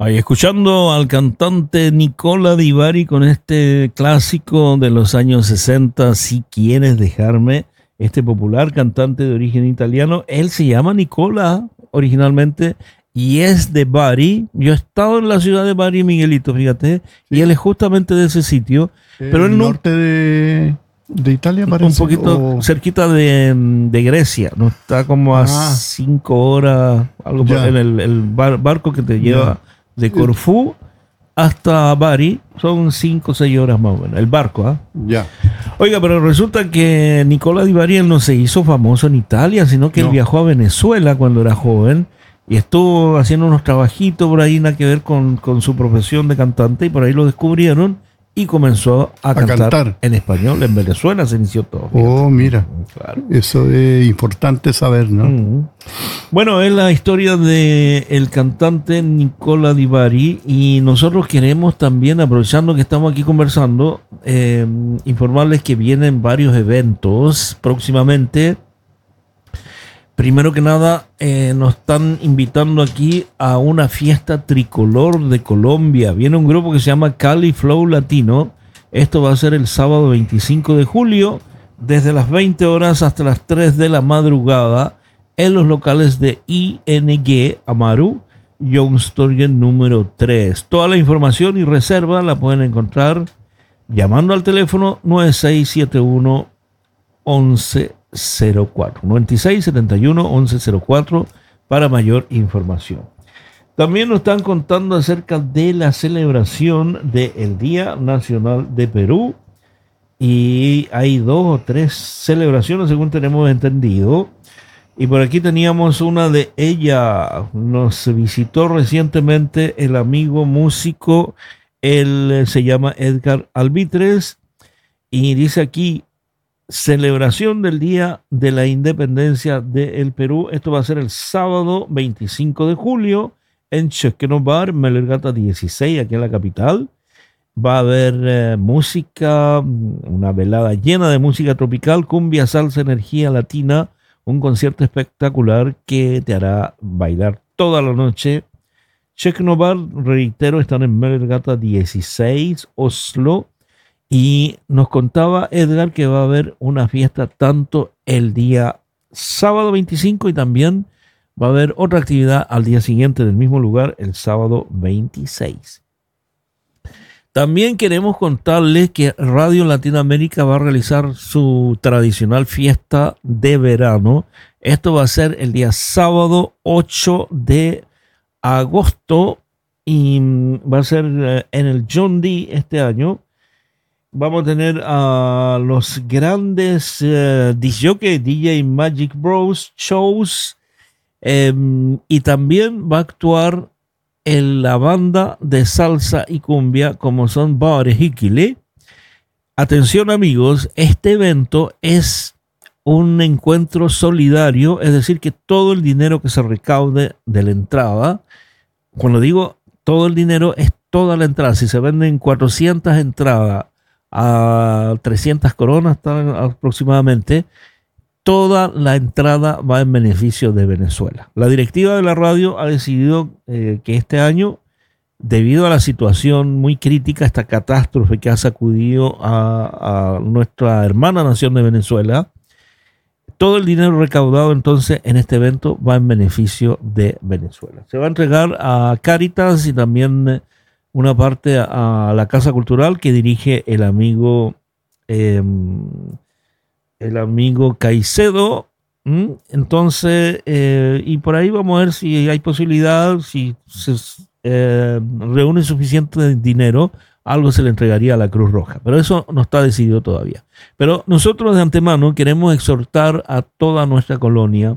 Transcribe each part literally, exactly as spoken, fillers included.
Ahí escuchando al cantante Nicola Di Bari con este clásico de los años sesenta, Si quieres dejarme, este popular cantante de origen italiano. Él se llama Nicola originalmente y es de Bari. Yo he estado en la ciudad de Bari, Miguelito, fíjate, sí. Y él es justamente de ese sitio. El pero él no, norte de, de Italia parece. Un poquito o... cerquita de, de Grecia, no está como a ah. cinco horas, algo por, en el, el bar, barco que te lleva... Ya. De Corfú hasta Bari son cinco o seis horas más o menos, el barco, ¿ah? ¿eh? Ya. Oiga, pero resulta que Nicola Di Bari no se hizo famoso en Italia, sino que no. Él viajó a Venezuela cuando era joven y estuvo haciendo unos trabajitos por ahí, nada que ver con, con su profesión de cantante, y por ahí lo descubrieron y comenzó a, a cantar, cantar en español. En Venezuela se inició todo. Fíjate. Oh, mira, claro. Eso es importante saber, ¿no? Mm. Bueno, es la historia de el cantante Nicola Di Bari, y nosotros queremos también, aprovechando que estamos aquí conversando, eh, informarles que vienen varios eventos próximamente. Primero que nada, eh, nos están invitando aquí a una fiesta tricolor de Colombia. Viene un grupo que se llama Cali Flow Latino. Esto va a ser el sábado veinticinco de julio, desde las veinte horas hasta las tres de la madrugada, en los locales de I N G Amaru, Youngstorget número tres. Toda la información y reserva la pueden encontrar llamando al teléfono nueve seis siete uno once cero cuatro, noventa y seis setenta y uno once cero cuatro para mayor información. También nos están contando acerca de la celebración del Día Nacional de Perú, y hay dos o tres celebraciones según tenemos entendido, y por aquí teníamos una de ella. Nos visitó recientemente el amigo músico, él se llama Edgar Albitres, y dice aquí: celebración del Día de la Independencia del Perú. Esto va a ser el sábado veinticinco de julio en Chesqueno Bar, Melergata dieciséis, aquí en la capital. Va a haber eh, música, una velada llena de música tropical, cumbia, salsa, energía latina, un concierto espectacular que te hará bailar toda la noche. Chesqueno Bar, reitero, están en Melergata dieciséis, Oslo. Y nos contaba Edgar que va a haber una fiesta tanto el día sábado veinticinco, y también va a haber otra actividad al día siguiente del mismo lugar, el sábado veintiséis. También queremos contarles que Radio Latinoamérica va a realizar su tradicional fiesta de verano. Esto va a ser el día sábado ocho de agosto y va a ser en el John D. este año. Vamos a tener a los grandes uh, disc jockey, D J Magic Bros Shows, eh, y también va a actuar en la banda de salsa y cumbia como son Bare Hikile. Atención amigos, este evento es un encuentro solidario, es decir que todo el dinero que se recaude de la entrada, cuando digo todo el dinero es toda la entrada, si se venden cuatrocientas entradas a trescientas coronas aproximadamente, toda la entrada va en beneficio de Venezuela. La directiva de la radio ha decidido eh, que este año, debido a la situación muy crítica, esta catástrofe que ha sacudido a, a nuestra hermana nación de Venezuela, todo el dinero recaudado entonces en este evento va en beneficio de Venezuela. Se va a entregar a Cáritas y también una parte a la Casa Cultural que dirige el amigo eh, el amigo Caicedo. ¿Mm? Entonces, eh, y por ahí vamos a ver si hay posibilidad, si se eh, reúne suficiente dinero, algo se le entregaría a la Cruz Roja. Pero eso no está decidido todavía. Pero nosotros de antemano queremos exhortar a toda nuestra colonia,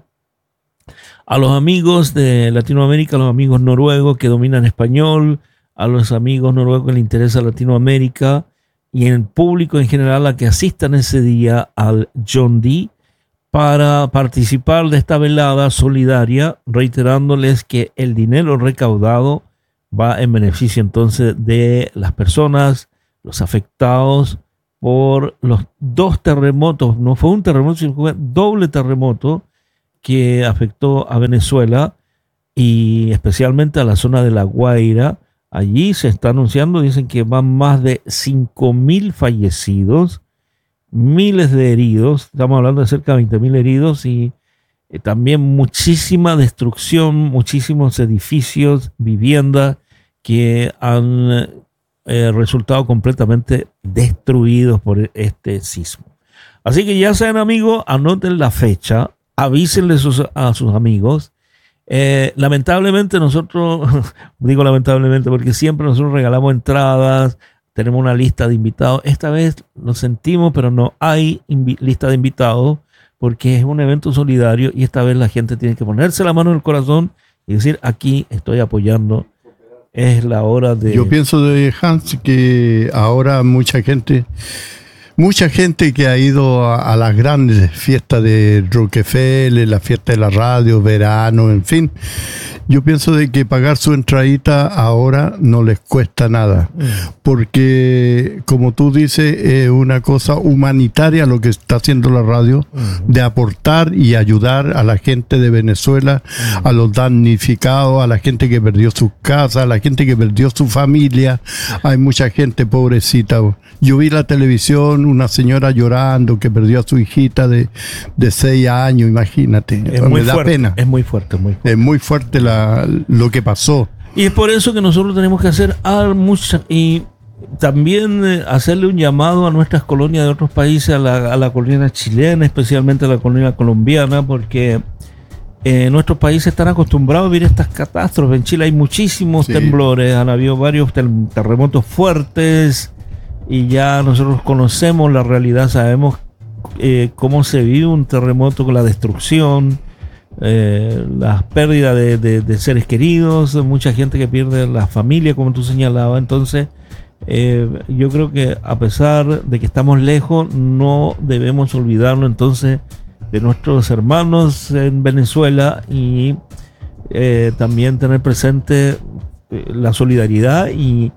a los amigos de Latinoamérica, a los amigos noruegos que dominan español, a los amigos noruegos que les interesa Latinoamérica y el público en general a que asistan ese día al John D. para participar de esta velada solidaria, reiterándoles que el dinero recaudado va en beneficio entonces de las personas, los afectados por los dos terremotos. No fue un terremoto, sino fue doble terremoto que afectó a Venezuela. y especialmente a la zona de La Guaira. Allí se está anunciando, dicen que van más de cinco mil fallecidos, miles de heridos, estamos hablando de cerca de veinte mil heridos y eh, también muchísima destrucción, muchísimos edificios, viviendas que han eh, resultado completamente destruidos por este sismo. Así que ya sean amigos, anoten la fecha, avísenle sus, a sus amigos. Eh, lamentablemente nosotros, digo lamentablemente porque siempre nosotros regalamos entradas, tenemos una lista de invitados. Esta vez lo sentimos, pero no hay invi- lista de invitados porque es un evento solidario y esta vez la gente tiene que ponerse la mano en el corazón y decir, aquí estoy apoyando. Es la hora de... Yo pienso de Hans que ahora mucha gente... Mucha gente que ha ido a, a las grandes fiestas de Rockefeller, la fiesta de la radio, verano, en fin. Yo pienso de que pagar su entradita ahora no les cuesta nada. Porque, como tú dices, es una cosa humanitaria lo que está haciendo la radio, de aportar y ayudar a la gente de Venezuela, a los damnificados, a la gente que perdió sus casas, a la gente que perdió su familia. Hay mucha gente pobrecita. Yo vi la televisión, una señora llorando que perdió a su hijita de, de seis años, imagínate. Es Me muy da fuerte, pena. es muy fuerte, muy fuerte. Es muy fuerte la, lo que pasó. Y es por eso que nosotros tenemos que hacer mucha, y también eh, hacerle un llamado a nuestras colonias de otros países, a la, a la colonia chilena, especialmente a la colonia colombiana, porque eh, nuestros países están acostumbrados a vivir estas catástrofes. En Chile hay muchísimos sí. temblores, han habido varios terremotos fuertes, y ya nosotros conocemos la realidad, sabemos eh, cómo se vive un terremoto con la destrucción, eh, las pérdidas de, de, de seres queridos, mucha gente que pierde la familia, como tú señalabas. Entonces, eh, yo creo que a pesar de que estamos lejos, no debemos olvidarnos entonces de nuestros hermanos en Venezuela y eh, también tener presente eh, la solidaridad y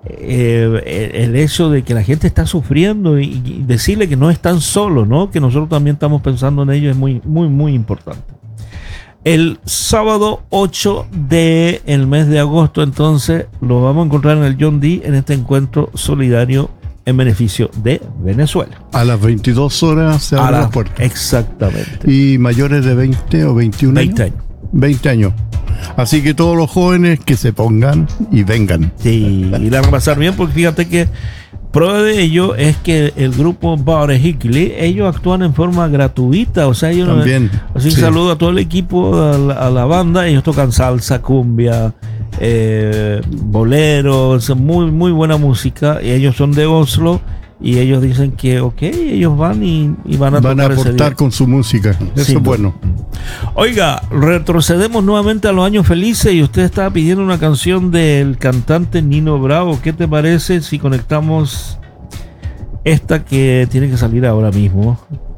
Eh, el hecho de que la gente está sufriendo y, y decirle que no están solos, ¿no? Que nosotros también estamos pensando en ello es muy, muy, muy importante. El sábado ocho del mes de agosto, entonces, lo vamos a encontrar en el John D. en este encuentro solidario en beneficio de Venezuela. A las veintidós horas se abren las puertas. Exactamente. ¿Y mayores de veinte o veintiún veinte años? años. veinte años. Así que todos los jóvenes que se pongan y vengan. Sí, y la van a pasar bien, porque fíjate que prueba de ello es que el grupo Bar Hickley, ellos actúan en forma gratuita, o sea, ellos también. Así que sí. Saludo a todo el equipo, a la, a la banda. Ellos tocan salsa, cumbia, eh, boleros, muy, muy buena música. Y ellos son de Oslo. Y ellos dicen que, ok, ellos van y, y van a van tocar a aportar con su música. Eso sí, es bueno. Oiga, retrocedemos nuevamente a los años felices y usted estaba pidiendo una canción del cantante Nino Bravo. ¿Qué te parece si conectamos esta que tiene que salir ahora mismo?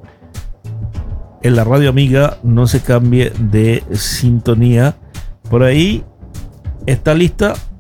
En la radio amiga, no se cambie de sintonía. Por ahí está lista.